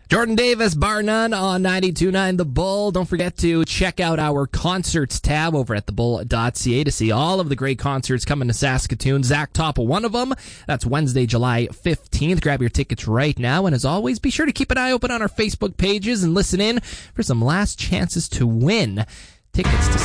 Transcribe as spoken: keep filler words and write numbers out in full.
Jordan Davis, bar none, on ninety-two point nine The Bull. Don't forget to check out our concerts tab over at the bull dot c a to see all of the great concerts coming to Saskatoon. Zach Top, one of them. That's Wednesday, July fifteenth. Grab your tickets right now. And as always, be sure to keep an eye open on our Facebook pages and listen in for some last chances to win tickets to